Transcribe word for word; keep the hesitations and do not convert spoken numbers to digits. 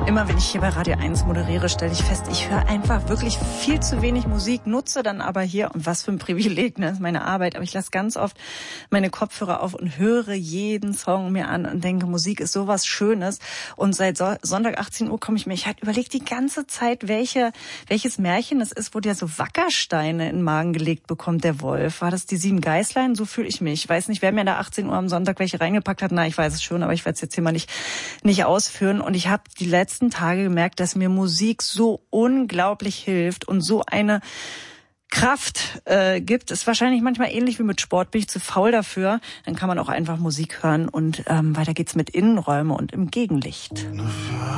Immer wenn ich hier bei Radio eins moderiere, stelle ich fest, ich höre einfach wirklich viel zu wenig Musik, nutze dann aber hier, und was für ein Privileg, ne, das ist meine Arbeit, aber ich lasse ganz oft meine Kopfhörer auf und höre jeden Song mir an und denke, Musik ist sowas Schönes. Und seit so- Sonntag achtzehn Uhr komme ich mir, ich halt überlegt die ganze Zeit, welche, welches Märchen es ist, wo der so Wackersteine in den Magen gelegt bekommt, der Wolf. War das die Sieben Geißlein? So fühle ich mich. Ich weiß nicht, wer mir da achtzehn Uhr am Sonntag welche reingepackt hat. Na, ich weiß es schon, aber ich werde es jetzt hier mal nicht, nicht ausführen. Und ich habe die letzten Tage gemerkt, dass mir Musik so unglaublich hilft und so eine Kraft äh, gibt. Ist wahrscheinlich manchmal ähnlich wie mit Sport, bin ich zu faul dafür. Dann kann man auch einfach Musik hören und ähm, weiter geht's mit Innenräume und im Gegenlicht.